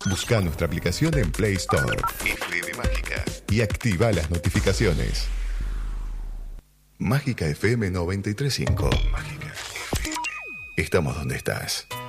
Busca nuestra aplicación en Play Store, FM Mágica, y activa las notificaciones. Mágica FM 93.5. Mágica FM. Estamos donde estás.